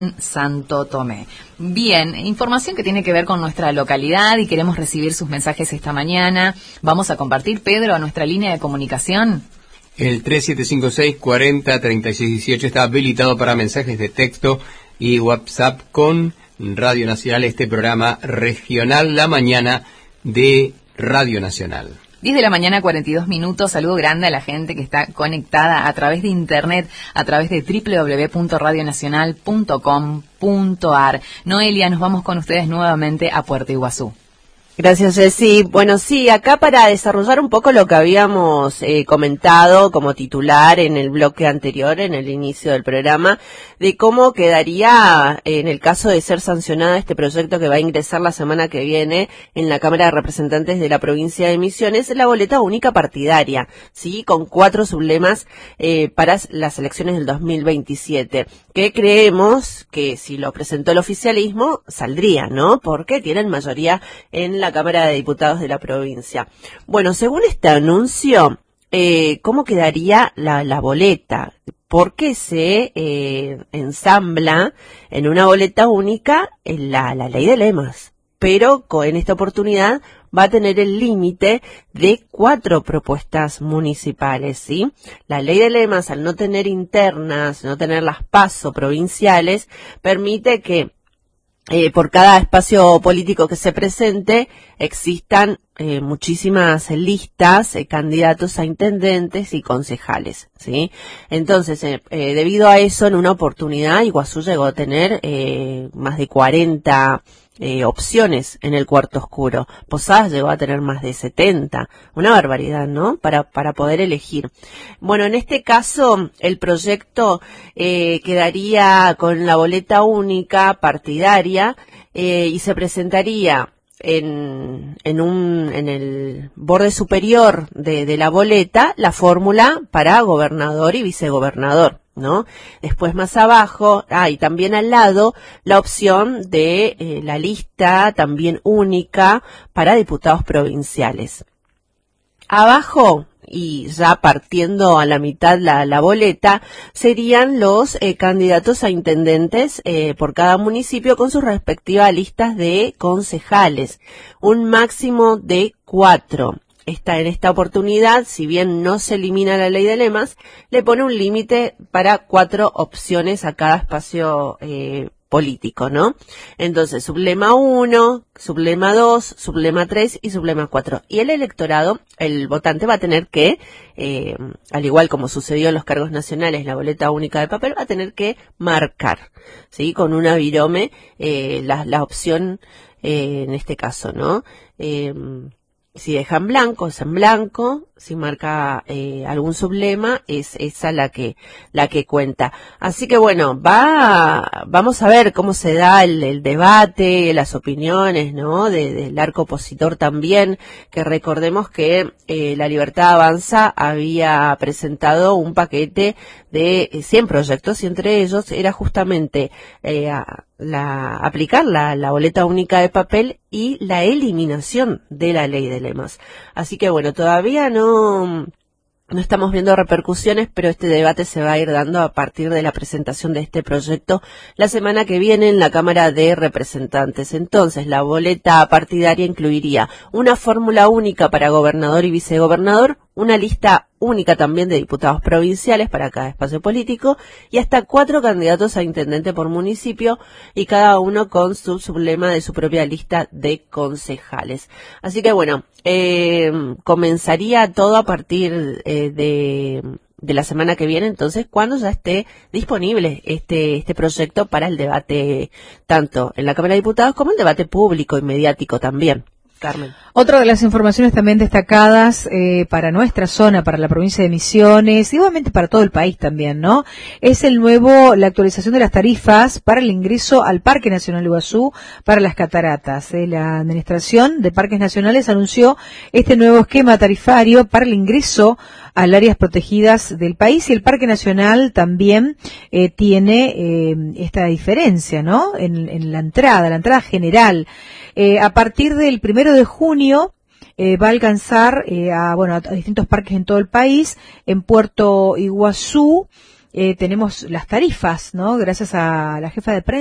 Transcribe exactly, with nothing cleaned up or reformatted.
Santo Tomé. Bien, información que tiene que ver con nuestra localidad y queremos recibir sus mensajes esta mañana. Vamos a compartir, Pedro, a nuestra línea de comunicación. El tres siete cinco seis, cuarenta, treinta y seis dieciocho está habilitado para mensajes de texto y WhatsApp con Radio Nacional, este programa regional La Mañana de Radio Nacional. diez de la mañana, cuarenta y dos minutos. Saludo grande a la gente que está conectada a través de internet, a través de doble u doble u doble u punto radio nacional punto com punto a r. Noelia, nos vamos con ustedes nuevamente a Puerto Iguazú. Gracias, Ceci. Bueno, sí, acá para desarrollar un poco lo que habíamos eh, comentado como titular en el bloque anterior, en el inicio del programa, de cómo quedaría, en el caso de ser sancionada este proyecto que va a ingresar la semana que viene en la Cámara de Representantes de la provincia de Misiones, la boleta única partidaria, sí, con cuatro sublemas eh, para las elecciones del dos mil veintisiete, que creemos que si lo presentó el oficialismo saldría, ¿no? Porque tienen mayoría en la Cámara de Diputados de la provincia. Bueno, según este anuncio, eh, ¿cómo quedaría la, la boleta? Porque se eh, ensambla en una boleta única en la, la ley de lemas, pero con, en esta oportunidad va a tener el límite de cuatro propuestas municipales, ¿sí? La ley de lemas, al no tener internas, no tener las PASO provinciales, permite que Eh, por cada espacio político que se presente existan eh, muchísimas listas, eh, candidatos a intendentes y concejales, ¿sí? Entonces, eh, eh, debido a eso, en una oportunidad, Iguazú llegó a tener eh, más de cuarenta eh, opciones en el cuarto oscuro. Posadas llegó a tener más de setenta. Una barbaridad, ¿no? Para, para poder elegir. Bueno, en este caso, el proyecto eh, quedaría con la boleta única partidaria eh, y se presentaría en, en un, en el borde superior de, de la boleta la fórmula para gobernador y vicegobernador, ¿no? Después más abajo, ah, y también al lado, la opción de eh, la lista también única para diputados provinciales. Abajo, y ya partiendo a la mitad la, la boleta, serían los eh, candidatos a intendentes eh, por cada municipio con sus respectivas listas de concejales. Un máximo de cuatro. Esta, en esta oportunidad, si bien no se elimina la ley de lemas, le pone un límite para cuatro opciones a cada espacio eh, político, ¿no? Entonces, sublema uno, sublema dos, sublema tres y sublema cuatro. Y el electorado, el votante va a tener que, eh, al igual como sucedió en los cargos nacionales, la boleta única de papel, va a tener que marcar, ¿sí? Con una virome, eh, la, la opción, eh, en este caso, ¿no? Eh, Si deja en blanco, es en blanco. Si marca eh, algún sublema, es esa la que la que cuenta. Así que bueno, va vamos a ver cómo se da el, el debate, las opiniones, ¿no? De, del arco opositor también, que recordemos que eh, La Libertad Avanza había presentado un paquete de eh, cien proyectos y entre ellos era justamente eh, a, la aplicar la, la boleta única de papel y la eliminación de la ley de lemas. Así que bueno, todavía no no estamos viendo repercusiones, pero este debate se va a ir dando a partir de la presentación de este proyecto la semana que viene en la Cámara de Representantes. Entonces, la boleta partidaria incluiría una fórmula única para gobernador y vicegobernador, una lista única también de diputados provinciales para cada espacio político y hasta cuatro candidatos a intendente por municipio y cada uno con su sublema de su propia lista de concejales. Así que bueno, eh, comenzaría todo a partir eh, de, de la semana que viene, entonces, cuando ya esté disponible este, este proyecto para el debate tanto en la Cámara de Diputados como el debate público y mediático también. Carmen. Otra de las informaciones también destacadas eh, para nuestra zona, para la provincia de Misiones, y obviamente para todo el país también, ¿no? Es el nuevo, la actualización de las tarifas para el ingreso al Parque Nacional Iguazú para las cataratas. Eh, la Administración de Parques Nacionales anunció este nuevo esquema tarifario para el ingreso a las áreas protegidas del país y el Parque Nacional también eh, tiene eh, esta diferencia, ¿no? En, en la entrada, la entrada general. Eh, a partir del primero de junio eh, va a alcanzar eh, a, bueno, a distintos parques en todo el país. En Puerto Iguazú eh, tenemos las tarifas, ¿no? Gracias a la jefa de prensa